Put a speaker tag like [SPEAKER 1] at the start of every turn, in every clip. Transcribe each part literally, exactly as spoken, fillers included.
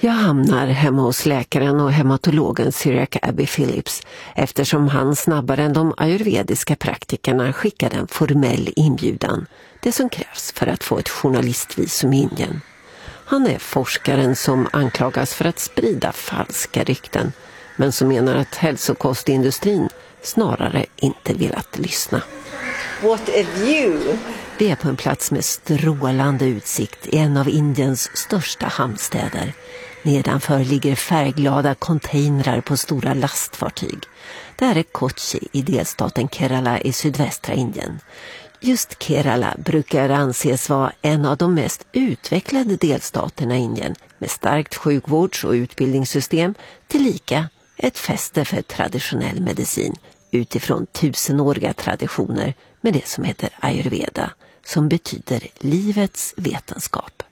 [SPEAKER 1] Jag hamnar hemma hos läkaren och hematologen Cyriac Abby Phillips eftersom han snabbare än de ayurvediska praktikerna skickade en formell inbjudan, det som krävs för att få ett journalistvisum i Indien. Han är forskaren som anklagas för att sprida falska rykten, men som menar att hälsokostindustrin snarare inte velat lyssna.
[SPEAKER 2] What a view!
[SPEAKER 1] Vi är på en plats med strålande utsikt i en av Indiens största hamnstäder. Nedanför ligger färgglada containrar på stora lastfartyg. Det här är Kochi i delstaten Kerala i sydvästra Indien. Just Kerala brukar anses vara en av de mest utvecklade delstaterna i Indien med starkt sjukvårds- och utbildningssystem, tillika ett fäste för traditionell medicin utifrån tusenåriga traditioner med det som heter ayurveda, som betyder livets vetenskap.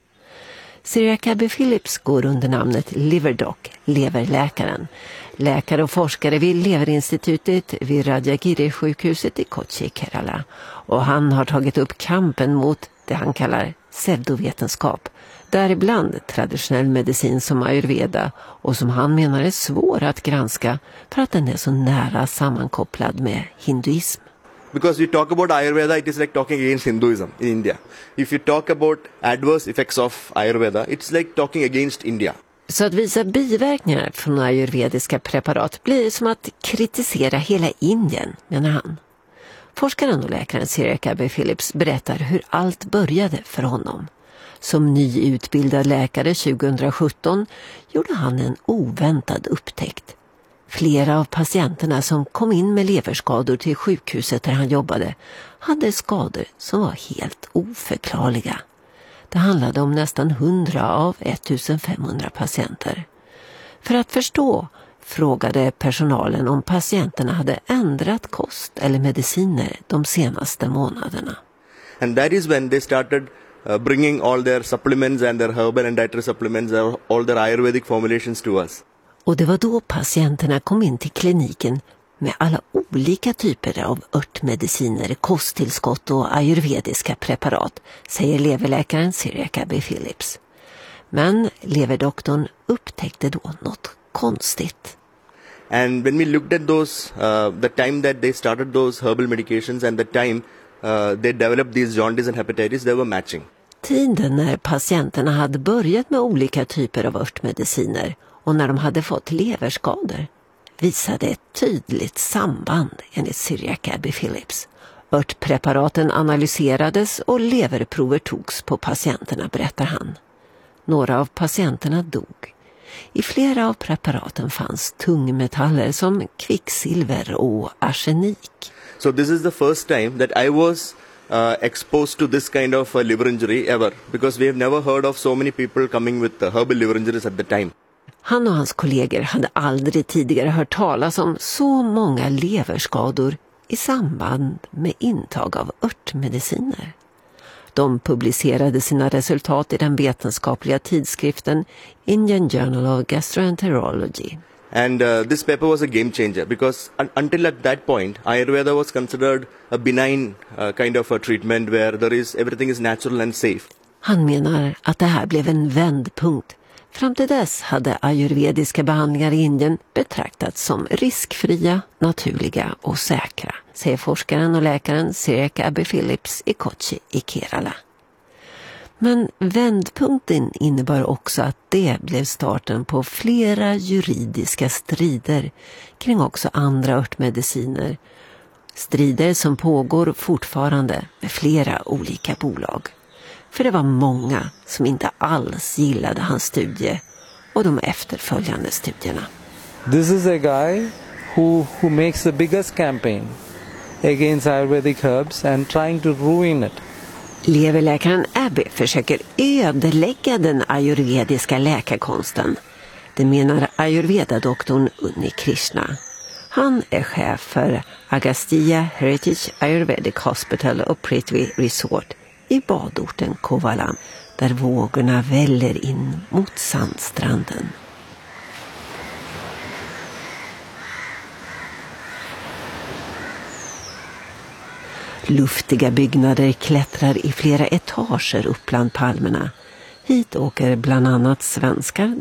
[SPEAKER 1] Cyriac Abby Phillips går under namnet Liverdoc, leverläkaren. Läkare och forskare vid Leverinstitutet vid Rajagiri-sjukhuset i Kochi, Kerala. Och han har tagit upp kampen mot det han kallar pseudovetenskap. Däribland traditionell medicin som ayurveda och som han menar är svår att granska för att den är så nära sammankopplad med hinduism.
[SPEAKER 3] Because we talk about Ayurveda, it is like talking against Hinduism in India. If you talk about adverse effects of Ayurveda, it's like talking against India.
[SPEAKER 1] Så att visa biverkningar från ayurvediska preparat blir som att kritisera hela Indien, menar han. Forskaren och läkaren Cyriac Abby Phillips berättar hur allt började för honom. Som nyutbildad läkare tjugohundrasjutton gjorde han en oväntad upptäckt. Flera av patienterna som kom in med leverskador till sjukhuset där han jobbade hade skador som var helt oförklarliga. Det handlade om nästan hundra av ettusenfemhundra patienter. För att förstå frågade personalen om patienterna hade ändrat kost eller mediciner de senaste månaderna.
[SPEAKER 3] And that is when they started uh, bringing all their supplements and their herbal and dietary supplements, all their ayurvedic formulations to us.
[SPEAKER 1] Och det var då patienterna kom in till kliniken med alla olika typer av örtmediciner, kosttillskott och ayurvediska preparat, säger leverläkaren Cyriac Abby Phillips. Men leverdoktorn upptäckte då något konstigt.
[SPEAKER 3] And when we looked at those, uh, the time that they started those herbal medications and the time uh, they developed these jaundice and hepatitis, they were matching.
[SPEAKER 1] Tiden när patienterna hade börjat med olika typer av örtmediciner och när de hade fått leverskador visade ett tydligt samband enligt Cyriac Abby Phillips. Örtpreparaten analyserades och leverprover togs på patienterna, berättar han. Några av patienterna dog. I flera av preparaten fanns tungmetaller som kvicksilver och arsenik.
[SPEAKER 3] So this is the first time that I was uh, exposed to this kind of uh, liver injury ever, because we have never heard of so many people coming with uh, herbal liver injuries at the time.
[SPEAKER 1] Han och hans kollegor hade aldrig tidigare hört talas om så många leverskador i samband med intag av örtmediciner. De publicerade sina resultat i den vetenskapliga tidskriften Indian Journal of Gastroenterology.
[SPEAKER 3] And uh, this paper was a game changer because un- until at that point, Ayurveda was considered a benign uh, kind of a treatment where there is everything is natural and safe.
[SPEAKER 1] Han menar att det här blev en vändpunkt. Fram till dess hade ayurvediska behandlingar i Indien betraktats som riskfria, naturliga och säkra, säger forskaren och läkaren Cyriac Abby Phillips i Kochi i Kerala. Men vändpunkten innebar också att det blev starten på flera juridiska strider kring också andra örtmediciner. Strider som pågår fortfarande med flera olika bolag. För det var många som inte alls gillade hans studie och de efterföljande studierna.
[SPEAKER 4] This is a guy who, who makes the biggest campaign against Ayurvedic herbs and trying to ruin it.
[SPEAKER 1] Leverläkaren Abby försöker ödelägga den ayurvediska läkarkonsten. Det menar ayurveda-doktorn Unni Krishna. Han är chef för Agastya Heritage Ayurvedic Hospital och Prithvi Resort i badorten Kovalam, där vågorna väller in mot sandstranden. Luftiga byggnader klättrar i flera etager upp bland palmerna. Hit åker bland annat svenskar